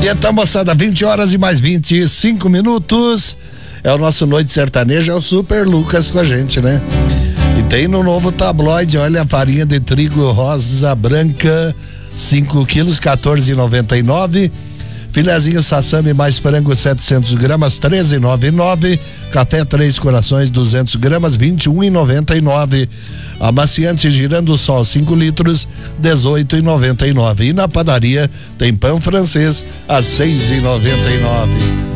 E então, moçada, 20 horas e mais 25 minutos. É o nosso Noite Sertaneja, é o Super Lucas com a gente, né? E tem no novo tabloide, olha, a farinha de trigo rosa branca, 5 quilos, 14,99. Filezinho sassami mais frango 700 gramas, 13,99. Café Três Corações 200 gramas, 21,99. Amaciante Girando Sol 5 litros, 18,99. E na padaria tem pão francês a 6,99.